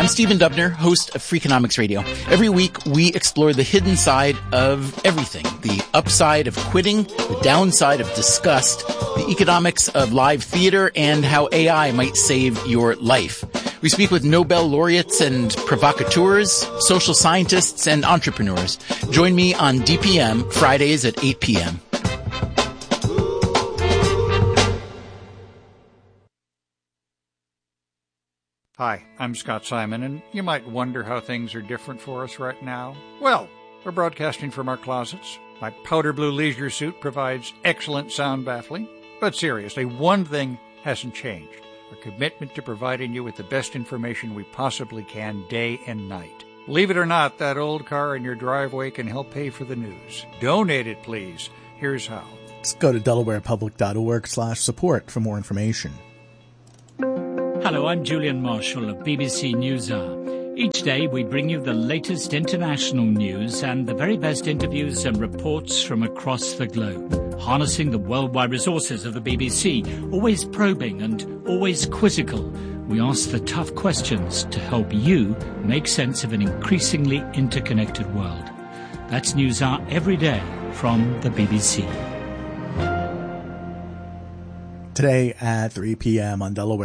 Stephen Dubner, host of Freakonomics Radio. Every week, we explore the hidden side of everything. The upside of quitting, the downside of disgust, the economics of live theater, and how AI might save your life. We speak with Nobel laureates and provocateurs, social scientists, and entrepreneurs. Join me on DPM, Fridays at 8 p.m. Hi, I'm Scott Simon, and you might wonder how things are different for us right now. Well, we're broadcasting from our closets. My powder blue leisure suit provides excellent sound baffling. But seriously, one thing hasn't changed. Our commitment to providing you with the best information we possibly can day and night. Believe it or not, that old car in your driveway can help pay for the news. Donate it, please. Here's how. Just go to delawarepublic.org/support for more information. Hello, I'm Julian Marshall of BBC NewsHour. Each day we bring you the latest international news and the very best interviews and reports from across the globe. Harnessing the worldwide resources of the BBC, always probing and always quizzical, we ask the tough questions to help you make sense of an increasingly interconnected world. That's NewsHour every day from the BBC. Today at 3 p.m. on Delaware